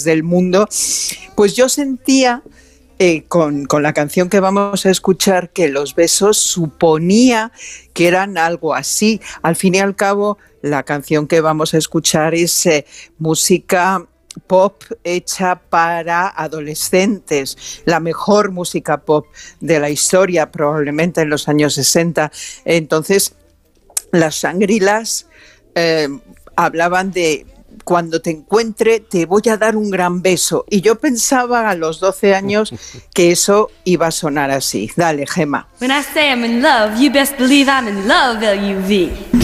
partes del mundo, pues yo sentía con la canción que vamos a escuchar que los besos suponía que eran algo así. Al fin y al cabo, la canción que vamos a escuchar es música pop hecha para adolescentes, la mejor música pop de la historia, probablemente en los años 60. Entonces, las Shangri-Las hablaban de: cuando te encuentre te voy a dar un gran beso. Y yo pensaba a los 12 años que eso iba a sonar así. Dale, Gemma. When I say I'm in love, you best believe I'm in love, L-U-V.